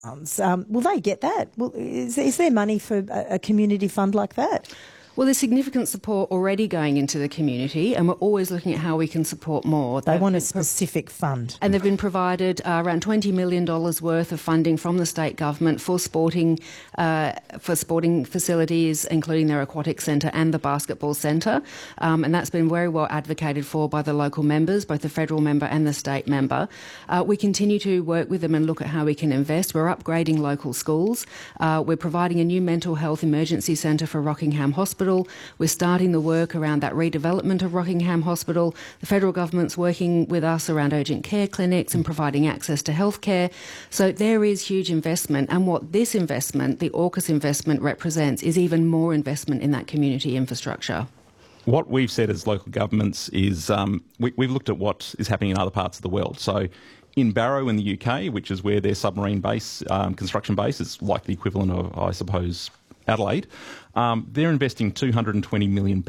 Will they get that? Is there money for a community fund like that? Well, there's significant support already going into the community, and we're always looking at how we can support more. They want a specific fund. And they've been provided around $20 million worth of funding from the state government for sporting facilities, including their aquatic centre and the basketball centre. And that's been very well advocated for by the local members, both the federal member and the state member. We continue to work with them and look at how we can invest. We're upgrading local schools. We're providing a new mental health emergency centre for Rockingham Hospital. We're starting the work around that redevelopment of Rockingham Hospital. The federal government's working with us around urgent care clinics and providing access to healthcare. So there is huge investment, and what this investment, the AUKUS investment, represents is even more investment in that community infrastructure. What we've said as local governments is we've looked at what is happening in other parts of the world. So in Barrow in the UK, which is where their submarine base, construction base is like the equivalent of, I suppose, Adelaide, they're investing £220 million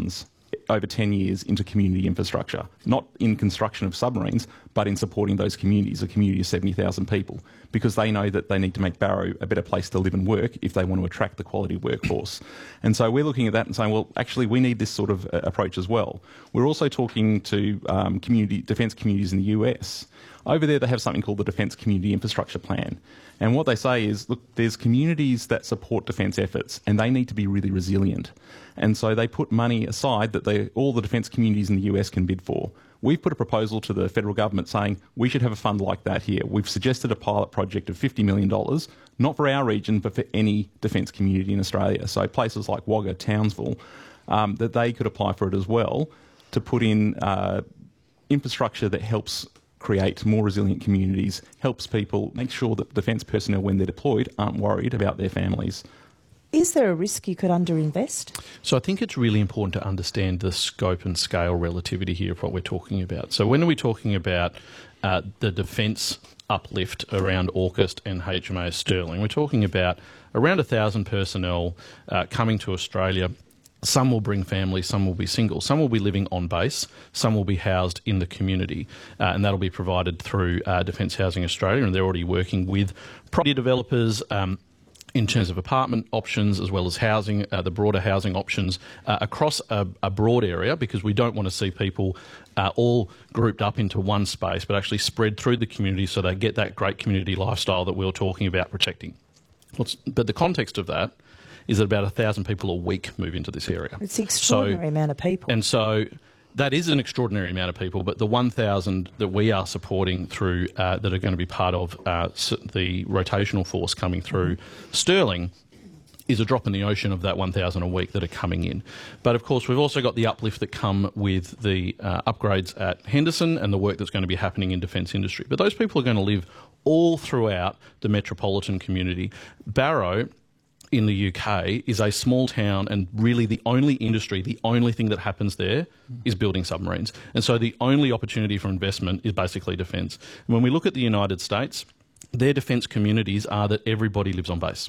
over 10 years into community infrastructure, not in construction of submarines, but in supporting those communities, a community of 70,000 people, because they know that they need to make Barrow a better place to live and work if they want to attract the quality workforce. And so we're looking at that and saying, well, actually, we need this sort of approach as well. We're also talking to defence communities in the US. Over there, they have something called the Defence Community Infrastructure Plan. And what they say is, look, there's communities that support defence efforts, and they need to be really resilient. And so they put money aside that all the defence communities in the US can bid for. We've put a proposal to the federal government saying we should have a fund like that here. We've suggested a pilot project of $50 million, not for our region, but for any defence community in Australia. So places like Wagga, Townsville, that they could apply for it as well to put in infrastructure that helps create more resilient communities, helps people, make sure that defence personnel, when they're deployed, aren't worried about their families. Is there a risk you could underinvest? So I think it's really important to understand the scope and scale relativity here of what we're talking about. So when are we talking about the defence uplift around AUKUS and HMAS Stirling? We're talking about around 1,000 personnel coming to Australia. Some will bring families, some will be single, some will be living on base, some will be housed in the community, and that'll be provided through Defence Housing Australia, and they're already working with property developers in terms of apartment options as well as housing, the broader housing options across a broad area, because we don't want to see people all grouped up into one space, but actually spread through the community so they get that great community lifestyle that we were talking about protecting. But the context of that is that about 1,000 people a week move into this area. It's an extraordinary amount of people. And so that is an extraordinary amount of people, but the 1,000 that we are supporting through that are going to be part of the rotational force coming through Stirling is a drop in the ocean of that 1,000 a week that are coming in. But of course, we've also got the uplift that come with the upgrades at Henderson and the work that's going to be happening in defence industry. But those people are going to live all throughout the metropolitan community. Barrow in the UK is a small town, and really the only industry, the only thing that happens there is building submarines. And so the only opportunity for investment is basically defence. And when we look at the United States, their defence communities are that everybody lives on base.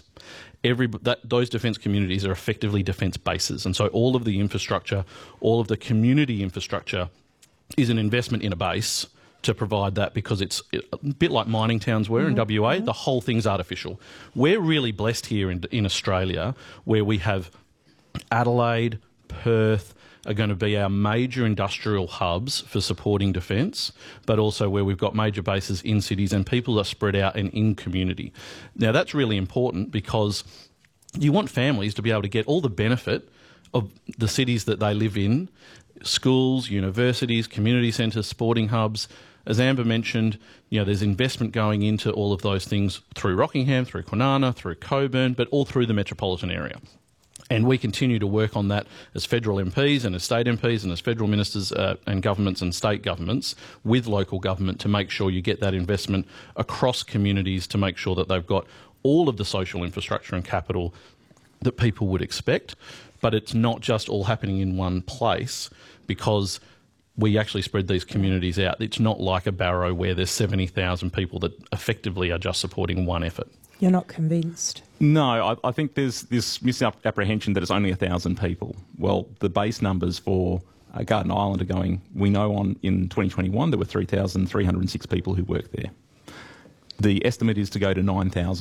Those defence communities are effectively defence bases. And so all of the infrastructure, all of the community infrastructure is an investment in a base to provide that, because it's a bit like mining towns were in WA. The whole thing's artificial. We're really blessed here in Australia, where we have Adelaide, Perth are going to be our major industrial hubs for supporting defence, but also where we've got major bases in cities and people are spread out and in community. Now, that's really important, because you want families to be able to get all the benefit of the cities that they live in: schools, universities, community centres, sporting hubs. As Amber mentioned, there's investment going into all of those things through Rockingham, through Kwinana, through Coburn, but all through the metropolitan area. And we continue to work on that as federal MPs and as state MPs and as federal ministers and governments and state governments with local government to make sure you get that investment across communities, to make sure that they've got all of the social infrastructure and capital that people would expect. But it's not just all happening in one place, because we actually spread these communities out. It's not like a Barrow where there's 70,000 people that effectively are just supporting one effort. You're not convinced? No, I think there's this misapprehension that it's only 1,000 people. Well, the base numbers for Garden Island are going, we know in 2021 there were 3,306 people who worked there. The estimate is to go to 9,000